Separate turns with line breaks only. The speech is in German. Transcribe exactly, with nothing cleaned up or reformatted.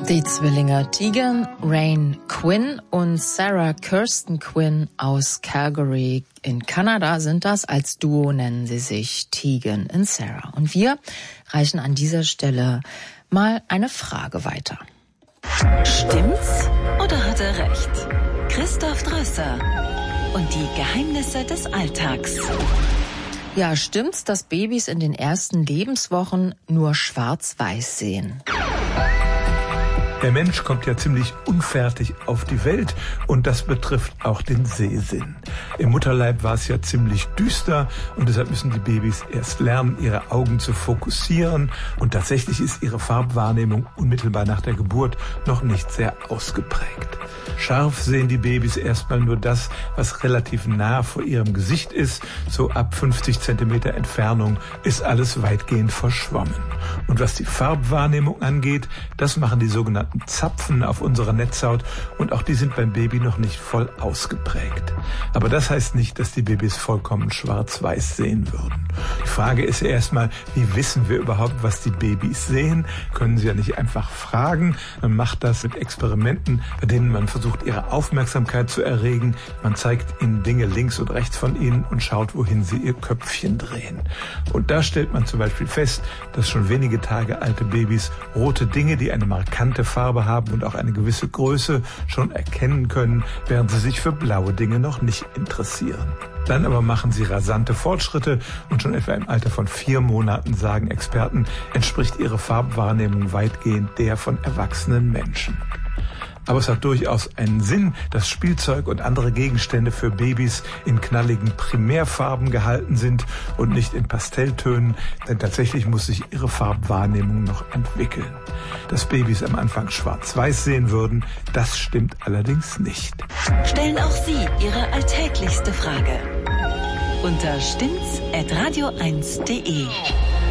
Die Zwillinge Tegan Rain Quinn und Sarah Kirsten Quinn aus Calgary in Kanada sind das. Als Duo nennen sie sich Tegan und Sarah. Und wir reichen an dieser Stelle mal eine Frage weiter.
Stimmt's oder hat er recht? Christoph Drösser und die Geheimnisse des Alltags.
Ja, stimmt's, dass Babys in den ersten Lebenswochen nur schwarz-weiß sehen?
Der Mensch kommt ja ziemlich unfertig auf die Welt und das betrifft auch den Sehsinn. Im Mutterleib war es ja ziemlich düster und deshalb müssen die Babys erst lernen, ihre Augen zu fokussieren und tatsächlich ist ihre Farbwahrnehmung unmittelbar nach der Geburt noch nicht sehr ausgeprägt. Scharf sehen die Babys erstmal nur das, was relativ nah vor ihrem Gesicht ist. So ab fünfzig Zentimeter Entfernung ist alles weitgehend verschwommen. Und was die Farbwahrnehmung angeht, das machen die sogenannten Zapfen auf unserer Netzhaut und auch die sind beim Baby noch nicht voll ausgeprägt. Aber das heißt nicht, dass die Babys vollkommen schwarz-weiß sehen würden. Die Frage ist ja erstmal, wie wissen wir überhaupt, was die Babys sehen? Können sie ja nicht einfach fragen. Man macht das mit Experimenten, bei denen man versucht, ihre Aufmerksamkeit zu erregen. Man zeigt ihnen Dinge links und rechts von ihnen und schaut, wohin sie ihr Köpfchen drehen. Und da stellt man zum Beispiel fest, dass schon wenige Tage alte Babys rote Dinge, die eine markante Farbe haben und auch eine gewisse Größe, schon erkennen können, während sie sich für blaue Dinge noch nicht interessieren. Dann aber machen sie rasante Fortschritte und schon etwa im Alter von vier Monaten, sagen Experten, entspricht ihre Farbwahrnehmung weitgehend der von erwachsenen Menschen. Aber es hat durchaus einen Sinn, dass Spielzeug und andere Gegenstände für Babys in knalligen Primärfarben gehalten sind und nicht in Pastelltönen, denn tatsächlich muss sich ihre Farbwahrnehmung noch entwickeln. Dass Babys am Anfang schwarz-weiß sehen würden, das stimmt allerdings nicht.
Stellen auch Sie Ihre alltäglichste Frage unter stimmt's at radio eins punkt de.